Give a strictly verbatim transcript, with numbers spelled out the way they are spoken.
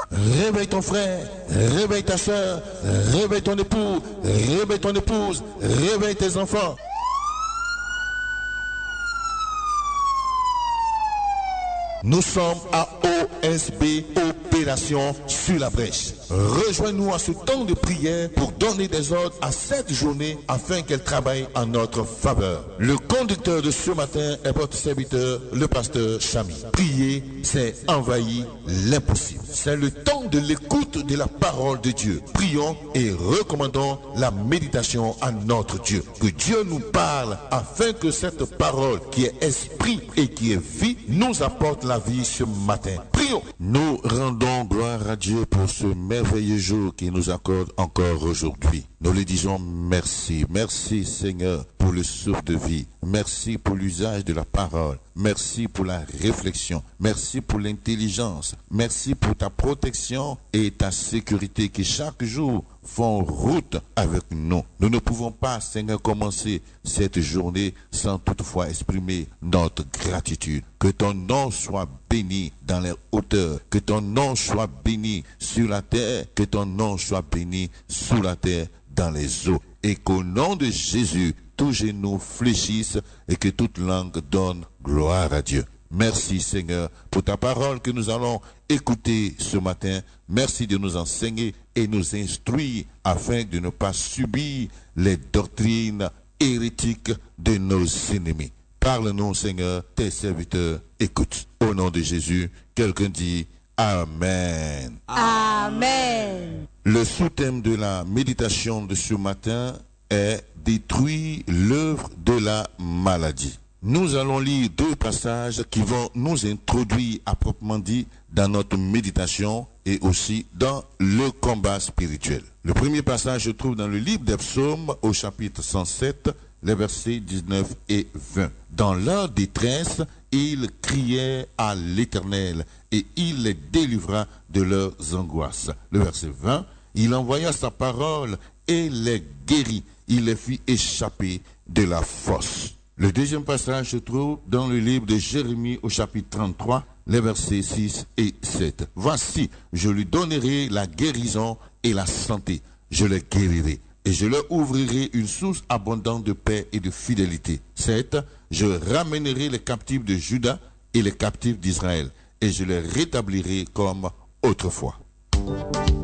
réveille ton frère, réveille ta soeur, réveille ton époux, réveille ton épouse, réveille tes enfants. Nous sommes à O S B, Opération sur la brèche. Rejoins-nous à ce temps de prière pour donner des ordres à cette journée afin qu'elle travaille en notre faveur. Le conducteur de ce matin est votre serviteur, le pasteur Chami. Prier, c'est envahir l'impossible. C'est le temps de l'écoute de la parole de Dieu. Prions et recommandons la méditation à notre Dieu. Que Dieu nous parle afin que cette parole qui est esprit et qui est vie nous apporte la vie ce matin. Prions. Nous rendons gloire à Dieu pour ce merveilleux jour qu'il nous accorde encore aujourd'hui. Nous lui disons merci. Merci Seigneur pour le souffle de vie. Merci pour l'usage de la parole. Merci pour la réflexion. Merci pour l'intelligence. Merci pour ta protection et ta sécurité qui chaque jour font route avec nous. Nous ne pouvons pas, Seigneur, commencer cette journée sans toutefois exprimer notre gratitude. Que ton nom soit béni dans les hauteurs. Que ton nom soit béni sur la terre. Que ton nom soit béni sous la terre, dans les eaux. Et qu'au nom de Jésus, tous genoux fléchissent et que toute langue donne gloire à Dieu. Merci Seigneur pour ta parole que nous allons écouter ce matin. Merci de nous enseigner et nous instruire afin de ne pas subir les doctrines hérétiques de nos ennemis. Parle-nous Seigneur, tes serviteurs écoutent. Au nom de Jésus, quelqu'un dit Amen. Amen. Le sous-thème de la méditation de ce matin est détruire l'œuvre de la maladie. Nous allons lire deux passages qui vont nous introduire à proprement dit dans notre méditation et aussi dans le combat spirituel. Le premier passage se trouve dans le livre des Psaumes au chapitre cent sept, les versets dix-neuf et vingt. Dans leur détresse, ils criaient à l'Éternel et il les délivra de leurs angoisses. Le verset vingt, il envoya sa parole et les guérit. Il les fit échapper de la fosse. Le deuxième passage se trouve dans le livre de Jérémie au chapitre trente-trois, les versets six et sept. Voici, je lui donnerai la guérison et la santé. Je les guérirai et je leur ouvrirai une source abondante de paix et de fidélité. sept. Je ramènerai les captifs de Juda et les captifs d'Israël et je les rétablirai comme autrefois.